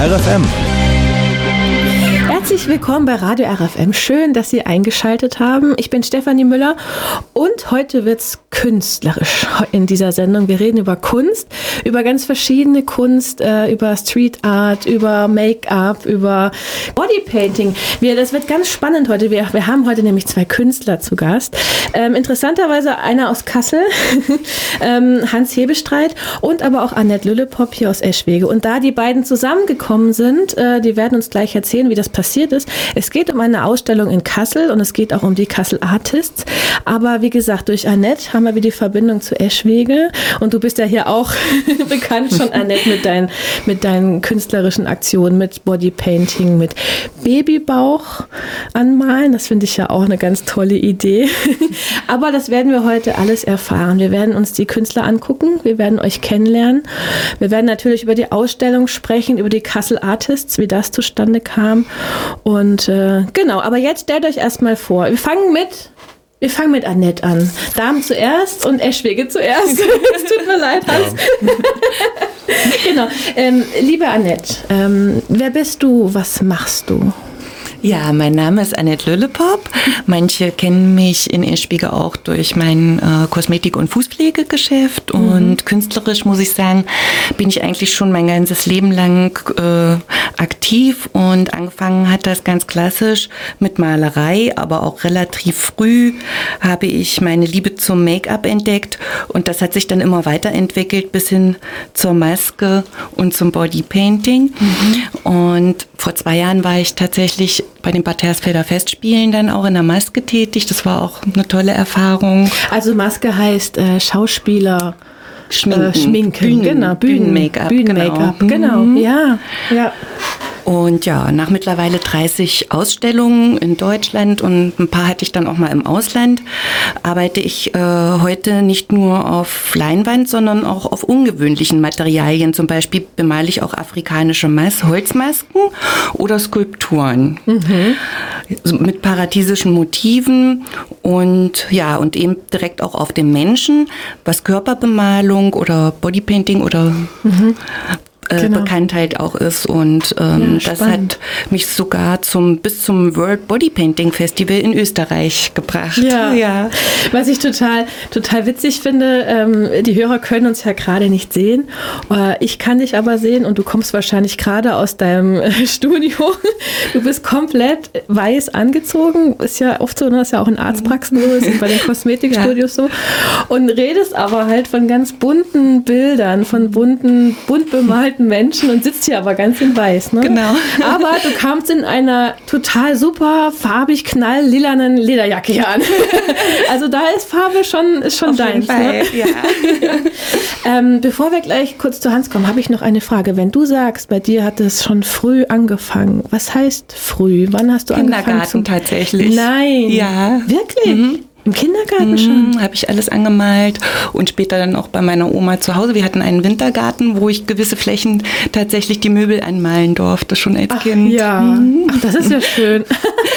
RFM. Herzlich willkommen bei Radio RFM. Schön, dass Sie eingeschaltet haben. Ich bin Stefanie Müller und heute wird's künstlerisch in dieser Sendung. Wir reden über Kunst, über ganz verschiedene Kunst, über Street Art, über Make-up, über Bodypainting. Das wird ganz spannend heute. Wir haben heute nämlich zwei Künstler zu Gast. Interessanterweise einer aus Kassel, Hans Hebestreit, und aber auch Annette Lüllepop hier aus Eschwege. Und da die beiden zusammengekommen sind, die werden uns gleich erzählen, wie das passiert ist. Es geht um eine Ausstellung in Kassel und es geht auch um die Kassel Artists. Aber wie gesagt, durch Annette haben wir wieder die Verbindung zu Eschwege. Und du bist ja hier auch bekannt schon, Annette, mit deinen künstlerischen Aktionen, mit Bodypainting, mit Babybauch anmalen. Das finde ich ja auch eine ganz tolle Idee. Aber das werden wir heute alles erfahren. Wir werden uns die Künstler angucken. Wir werden euch kennenlernen. Wir werden natürlich über die Ausstellung sprechen, über die Kassel Artists, wie das zustande kam. Und genau, aber jetzt stellt euch erstmal vor. Wir fangen mit Annette an. Damen zuerst und Eschwege zuerst. Es tut mir leid, Hans. Ja. Genau. Liebe Annette, wer bist du? Was machst du? Ja, mein Name ist Annette Lüllepop. Manche kennen mich in Eschwege auch durch mein Kosmetik- und Fußpflegegeschäft. Und künstlerisch, muss ich sagen, bin ich eigentlich schon mein ganzes Leben lang aktiv. Und angefangen hat das ganz klassisch mit Malerei, aber auch relativ früh habe ich meine Liebe zum Make-up entdeckt. Und das hat sich dann immer weiterentwickelt bis hin zur Maske und zum Bodypainting. Und vor 2 Jahren war ich tatsächlich bei den Bad Hersfelder Festspielen dann auch in der Maske tätig. Das war auch eine tolle Erfahrung. Also Maske heißt Schauspieler schminken. Genau, Bühnen-Make-up. Bühnen-Make-up, genau. Ja. Und ja, nach mittlerweile 30 Ausstellungen in Deutschland und ein paar hatte ich dann auch mal im Ausland, arbeite ich heute nicht nur auf Leinwand, sondern auch auf ungewöhnlichen Materialien. Zum Beispiel bemale ich auch afrikanische Holzmasken oder Skulpturen mit paradiesischen Motiven und ja, und eben direkt auch auf dem Menschen, was Körperbemalung oder Bodypainting oder Bekanntheit auch ist. Und das hat mich sogar bis zum World Bodypainting Festival in Österreich gebracht. Ja. Was ich total witzig finde, die Hörer können uns ja gerade nicht sehen. Ich kann dich aber sehen und du kommst wahrscheinlich gerade aus deinem Studio. Du bist komplett weiß angezogen. Ist ja oft so, das ist ja auch in Arztpraxen so, ist bei den Kosmetikstudios so. Und redest aber halt von ganz bunten Bildern, von bunt bemalten Menschen und sitzt hier aber ganz in weiß. Ne? Genau. Aber du kamst in einer total super farbig knalllilanen Lederjacke hier an. Also da ist Farbe schon deins. Ne? Ja. Bevor wir gleich kurz zu Hans kommen, habe ich noch eine Frage. Wenn du sagst, bei dir hat es schon früh angefangen. Was heißt früh? Wann hast du angefangen? Kindergarten tatsächlich. Nein. Ja. Wirklich? Im Kindergarten schon? Habe ich alles angemalt und später dann auch bei meiner Oma zu Hause. Wir hatten einen Wintergarten, wo ich gewisse Flächen tatsächlich die Möbel anmalen durfte, schon als Kind. Ja, ach, das ist ja schön.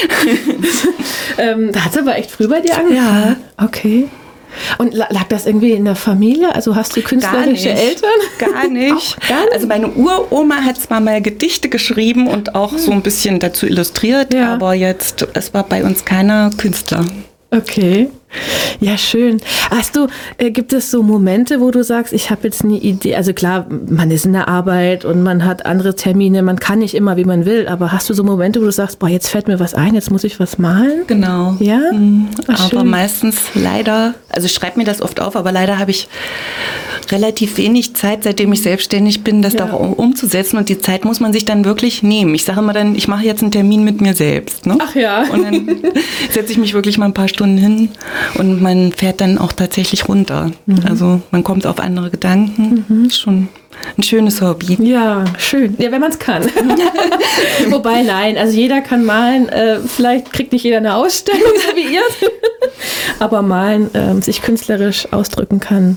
Da hat es aber echt früh bei dir angefangen? Ja. Okay. Und lag das irgendwie in der Familie? Also hast du künstlerische Eltern? Gar nicht. Gar nicht. Also meine Uroma hat zwar mal Gedichte geschrieben und auch so ein bisschen dazu illustriert, aber es war bei uns keiner Künstler. Okay. Ja, schön. Gibt es so Momente, wo du sagst, ich habe jetzt eine Idee, also klar, man ist in der Arbeit und man hat andere Termine, man kann nicht immer, wie man will, aber hast du so Momente, wo du sagst, boah, jetzt fällt mir was ein, jetzt muss ich was malen? Genau. Ja? Aber schön. Meistens leider, also ich schreibe mir das oft auf, aber leider habe ich relativ wenig Zeit, seitdem ich selbstständig bin, das da auch umzusetzen und die Zeit muss man sich dann wirklich nehmen. Ich sage immer dann, ich mache jetzt einen Termin mit mir selbst. Ne? Ach ja. Und dann setze ich mich wirklich mal ein paar Stunden hin und man fährt dann auch tatsächlich runter. Also man kommt auf andere Gedanken. Ist schon ein schönes Hobby. Ja, schön. Ja, wenn man es kann. Wobei, nein, also jeder kann malen. Vielleicht kriegt nicht jeder eine Ausstellung, so wie ihr. Aber malen, sich künstlerisch ausdrücken kann.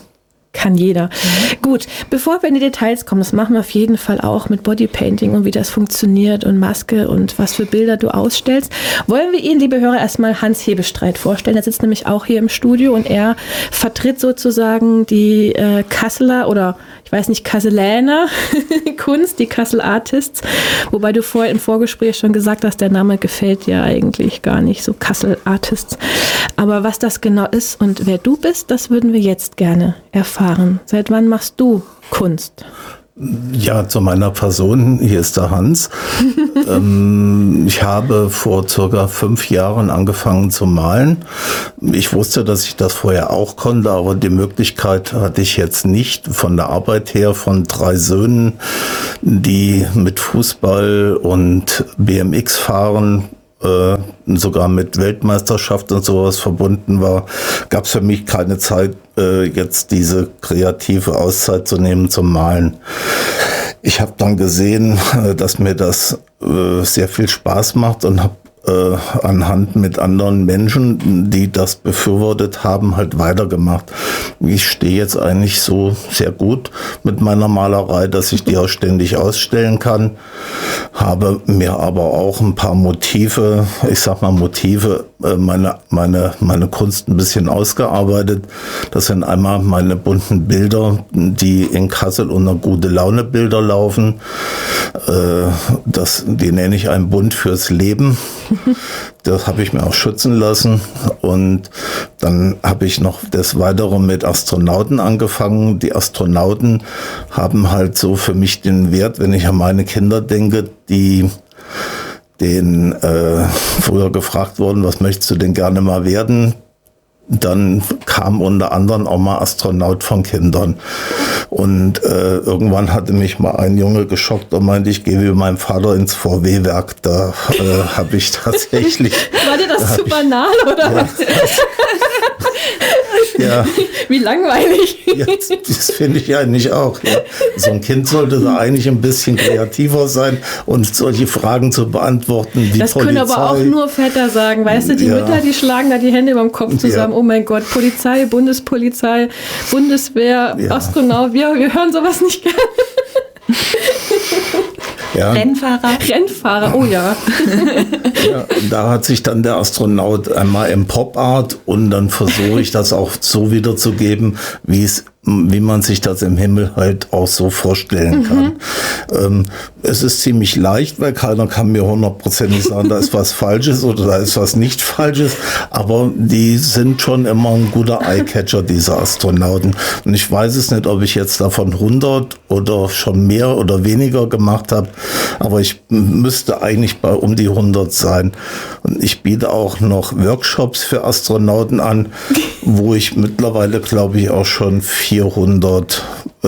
kann jeder. Gut, bevor wir in die Details kommen, das machen wir auf jeden Fall auch mit Bodypainting und wie das funktioniert und Maske und was für Bilder du ausstellst, wollen wir Ihnen, liebe Hörer, erstmal Hans Hebestreit vorstellen. Er sitzt nämlich auch hier im Studio und er vertritt sozusagen die Kasseler oder ich weiß nicht, Kasseläner Kunst, die Kassel Artists, wobei du vorher im Vorgespräch schon gesagt hast, der Name gefällt dir eigentlich gar nicht, so Kassel Artists. Aber was das genau ist und wer du bist, das würden wir jetzt gerne erfahren. Seit wann machst du Kunst? Ja, zu meiner Person, hier ist der Hans. Ich habe vor circa 5 Jahren angefangen zu malen. Ich wusste, dass ich das vorher auch konnte, aber die Möglichkeit hatte ich jetzt nicht von der Arbeit her von 3 Söhnen, die mit Fußball und BMX fahren, sogar mit Weltmeisterschaft und sowas verbunden war, gab es für mich keine Zeit, jetzt diese kreative Auszeit zu nehmen zum Malen. Ich habe dann gesehen, dass mir das sehr viel Spaß macht und habe anhand mit anderen Menschen, die das befürwortet haben, halt weitergemacht. Ich stehe jetzt eigentlich so sehr gut mit meiner Malerei, dass ich die auch ständig ausstellen kann. Habe mir aber auch ein paar Motive, meine Kunst ein bisschen ausgearbeitet. Das sind einmal meine bunten Bilder, die in Kassel unter gute Laune Bilder laufen. Die nenne ich ein Bund fürs Leben. Das habe ich mir auch schützen lassen. Und dann habe ich noch des Weiteren mit Astronauten angefangen. Die Astronauten haben halt so für mich den Wert, wenn ich an meine Kinder denke, die früher gefragt wurden, was möchtest du denn gerne mal werden? Dann kam unter anderem auch mal Astronaut von Kindern. Und irgendwann hatte mich mal ein Junge geschockt und meinte, ich gehe wie mein Vater ins VW-Werk. Da habe ich tatsächlich... War dir das zu banal, oder was? Ja. Wie langweilig. Ja, das finde ich eigentlich auch. Ja. So ein Kind sollte da eigentlich ein bisschen kreativer sein und solche Fragen zu beantworten. Das können aber auch nur Väter sagen. Weißt du, die Mütter, die schlagen da die Hände über dem Kopf zusammen. Oh mein Gott, Polizei, Bundespolizei, Bundeswehr, Astronaut. Wir hören sowas nicht gerne. Ja. Rennfahrer, oh ja. Ja, da hat sich dann der Astronaut einmal im Pop-Art und dann versuche ich das auch so wiederzugeben, wie man sich das im Himmel halt auch so vorstellen kann. Es ist ziemlich leicht, weil keiner kann mir 100% sagen, da ist was Falsches oder da ist was nicht Falsches, aber die sind schon immer ein guter Eyecatcher, diese Astronauten. Und ich weiß es nicht, ob ich jetzt davon 100 oder schon mehr oder weniger gemacht habe, aber ich müsste eigentlich bei um die 100 sein. Und ich biete auch noch Workshops für Astronauten an, wo ich mittlerweile, glaube ich, auch schon 400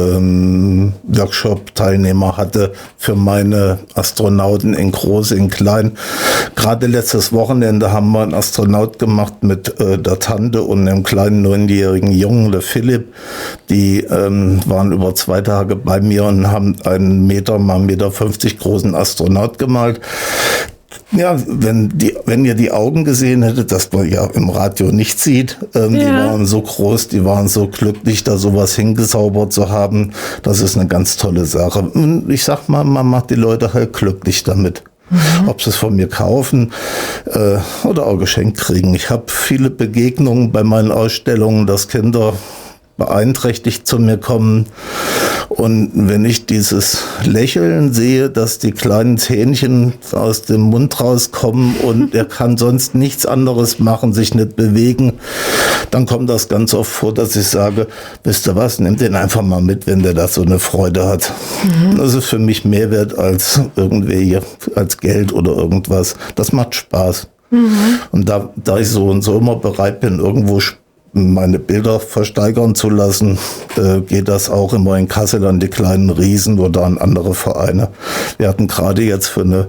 Workshop-Teilnehmer hatte für meine Astronauten in groß, in klein. Gerade letztes Wochenende haben wir einen Astronaut gemacht mit der Tante und einem kleinen 9-jährigen Jungen, der Philipp. Die waren über 2 Tage bei mir und haben einen 1,50 Meter großen Astronaut gemalt. Ja, wenn ihr die Augen gesehen hättet, das man ja im Radio nicht sieht, die waren so groß, die waren so glücklich, da sowas hingezaubert zu haben. Das ist eine ganz tolle Sache. Und ich sag mal, man macht die Leute halt glücklich damit. Ob sie es von mir kaufen oder auch geschenkt kriegen. Ich habe viele Begegnungen bei meinen Ausstellungen, dass Kinder beeinträchtigt zu mir kommen. Und wenn ich dieses Lächeln sehe, dass die kleinen Zähnchen aus dem Mund rauskommen und er kann sonst nichts anderes machen, sich nicht bewegen, dann kommt das ganz oft vor, dass ich sage, wisst ihr was, nehmt den einfach mal mit, wenn der da so eine Freude hat. Das ist für mich mehr wert als irgendwie als Geld oder irgendwas. Das macht Spaß. Und da ich so und so immer bereit bin, irgendwo meine Bilder versteigern zu lassen, geht das auch immer in Kassel an die kleinen Riesen oder an andere Vereine. Wir hatten gerade jetzt für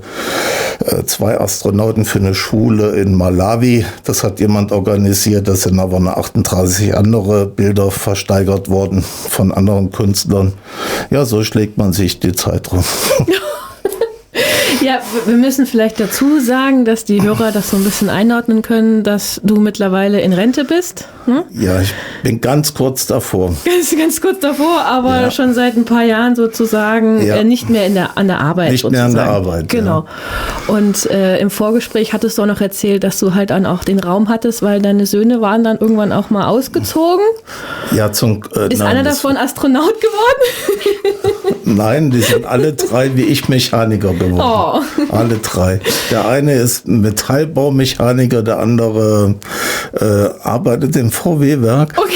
2 Astronauten für eine Schule in Malawi, das hat jemand organisiert, da sind aber 38 andere Bilder versteigert worden von anderen Künstlern. Ja, so schlägt man sich die Zeit rum. Ja, wir müssen vielleicht dazu sagen, dass die Hörer das so ein bisschen einordnen können, dass du mittlerweile in Rente bist. Hm? Ja, ich bin ganz kurz davor. Ganz kurz davor, aber schon seit ein paar Jahren sozusagen nicht mehr an der Arbeit. Nicht sozusagen. mehr an der Arbeit. Genau. Ja. Und im Vorgespräch hattest du auch noch erzählt, dass du halt dann auch den Raum hattest, weil deine Söhne waren dann irgendwann auch mal ausgezogen. Ja, ist einer davon Astronaut geworden? Nein, die sind alle drei wie ich Mechaniker geworden. Oh. Alle drei. Der eine ist Metallbaumechaniker, der andere arbeitet im VW-Werk. Okay.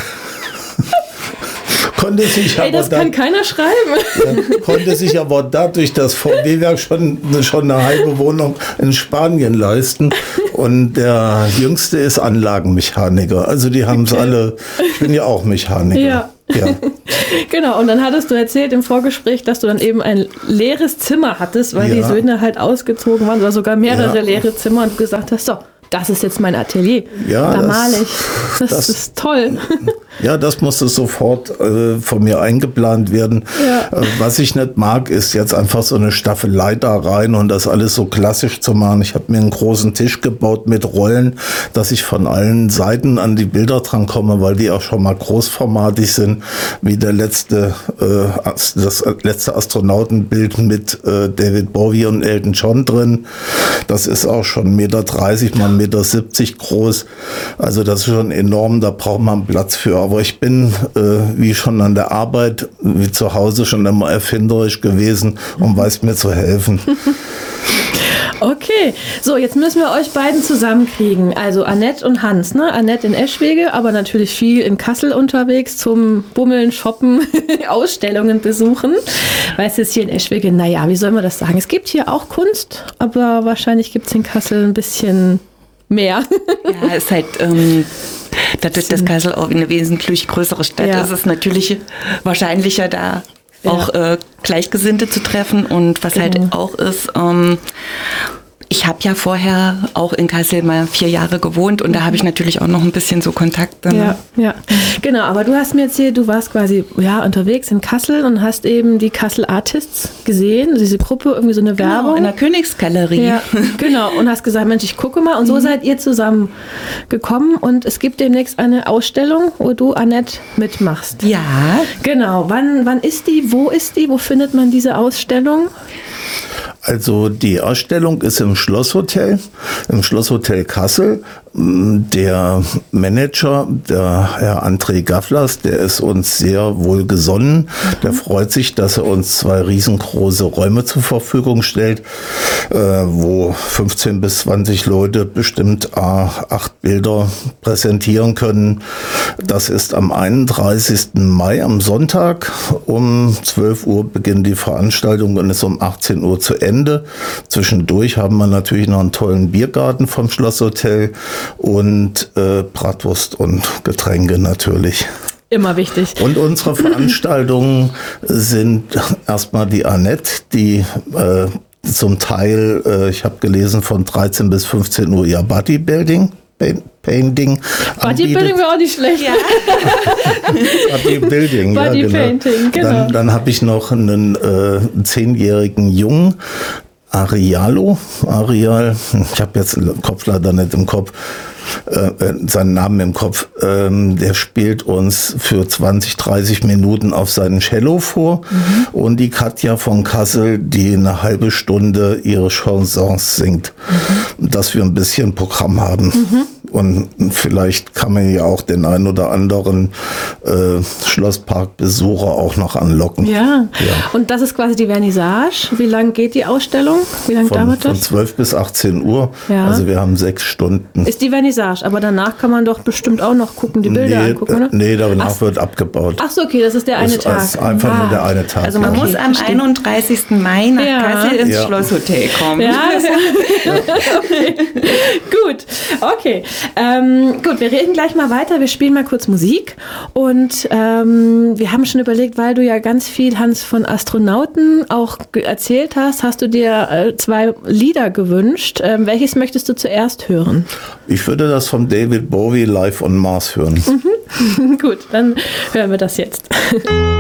Das kann keiner schreiben. Konnte sich aber dadurch das VW-Werk schon eine halbe Wohnung in Spanien leisten. Und der Jüngste ist Anlagenmechaniker. Also die haben es alle, ich bin ja auch Mechaniker. Ja. Genau, und dann hattest du erzählt im Vorgespräch, dass du dann eben ein leeres Zimmer hattest, weil die Söhne halt ausgezogen waren oder sogar mehrere leere Zimmer und du gesagt hast, so, das ist jetzt mein Atelier. Ja, da male ich. Das ist toll. Ja, das musste sofort von mir eingeplant werden. Ja. Was ich nicht mag, ist jetzt einfach so eine Staffelei da rein und das alles so klassisch zu machen. Ich habe mir einen großen Tisch gebaut mit Rollen, dass ich von allen Seiten an die Bilder dran komme, weil die auch schon mal großformatig sind, wie das letzte Astronautenbild mit David Bowie und Elton John drin. Das ist auch schon 1,30 Meter mal 1,70 Meter groß. Also das ist schon enorm, da braucht man Platz für. Aber ich bin, wie schon an der Arbeit, wie zu Hause schon immer erfinderisch gewesen und weiß mir zu helfen. Okay, so jetzt müssen wir euch beiden zusammenkriegen. Also Annette und Hans, ne? Annette in Eschwege, aber natürlich viel in Kassel unterwegs zum Bummeln, Shoppen, Ausstellungen besuchen. Weißt du, jetzt hier in Eschwege, naja, wie soll man das sagen? Es gibt hier auch Kunst, aber wahrscheinlich gibt es in Kassel ein bisschen mehr. Ja, es ist halt... dadurch, dass Kassel auch eine wesentlich größere Stadt ist, ist es natürlich wahrscheinlicher, da auch Gleichgesinnte zu treffen. Und was halt auch ist, ich habe ja vorher auch in Kassel mal 4 Jahre gewohnt und da habe ich natürlich auch noch ein bisschen so Kontakte. Ja, genau. Aber du hast mir erzählt, du warst quasi unterwegs in Kassel und hast eben die Kassel Artists gesehen, diese Gruppe, irgendwie so eine Werbung. In der Königsgalerie. Ja, genau. Und hast gesagt, Mensch, ich gucke mal. Und so seid ihr zusammengekommen und es gibt demnächst eine Ausstellung, wo du, Annette, mitmachst. Ja. Genau. Wann ist die? Wo ist die? Wo findet man diese Ausstellung? Also die Ausstellung ist im Schlosshotel Kassel. Der Manager, der Herr André Gafflers, der ist uns sehr wohlgesonnen. Der freut sich, dass er uns 2 riesengroße Räume zur Verfügung stellt, wo 15 bis 20 Leute bestimmt 8 Bilder präsentieren können. Das ist am 31. Mai, am Sonntag. Um 12 Uhr beginnt die Veranstaltung und ist um 18 Uhr zu Ende. Zwischendurch haben wir natürlich noch einen tollen Biergarten vom Schlosshotel und Bratwurst und Getränke natürlich. Immer wichtig. Und unsere Veranstaltungen sind erstmal die Annette, die zum Teil, ich habe gelesen, von 13 bis 15 Uhr ihr Bodybuilding Painting. Bodybuilding wäre auch nicht schlecht. Ja. Bodybuilding, ja, Bodypainting, genau. Dann habe ich noch einen 10-jährigen Jungen, Arial, ich habe jetzt den Kopf leider nicht im Kopf, seinen Namen im Kopf, der spielt uns für 20, 30 Minuten auf seinen Cello vor und die Katja von Kassel, die eine halbe Stunde ihre Chansons singt, dass wir ein bisschen Programm haben. Und vielleicht kann man ja auch den einen oder anderen Schlossparkbesucher auch noch anlocken. Ja, und das ist quasi die Vernissage. Wie lange geht die Ausstellung? Wie lange dauert das? Von 12 bis 18 Uhr. Ja. Also wir haben 6 Stunden. Ist die Vernissage, aber danach kann man doch bestimmt auch noch gucken, die Bilder angucken, oder? Nee, danach wird abgebaut. Ach so, okay, das ist der eine Tag. Das ist einfach nur der eine Tag. Also man muss am 31. Mai nach Kassel ins Schlosshotel kommen. Ja, okay. Gut, okay. Gut, wir reden gleich mal weiter. Wir spielen mal kurz Musik. Und wir haben schon überlegt, weil du ja ganz viel, Hans, von Astronauten auch erzählt hast, hast du dir 2 Lieder gewünscht. Welches möchtest du zuerst hören? Ich würde das von David Bowie Live on Mars hören. Gut, dann hören wir das jetzt.